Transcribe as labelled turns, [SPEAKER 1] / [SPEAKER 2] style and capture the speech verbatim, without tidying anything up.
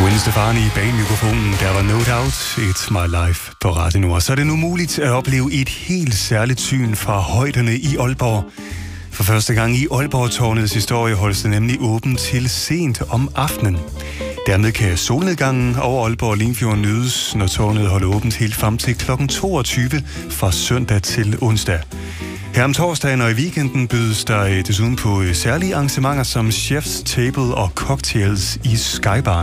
[SPEAKER 1] Gwen Stefani bag mikrofonen, der var No Doubt, It's My Life på Radio Nord. Så er det nu muligt at opleve et helt særligt syn fra højderne i Aalborg. For første gang i Aalborg-tårnets historie holdes det nemlig åbent til sent om aftenen. Dermed kan solnedgangen over Aalborg og Limfjorden nydes, når tårnet holder åbent helt frem til klokken toogtyve fra søndag til onsdag. Her om torsdagen og i weekenden bydes der desuden på særlige arrangementer som Chef's Table og cocktails i Skybar.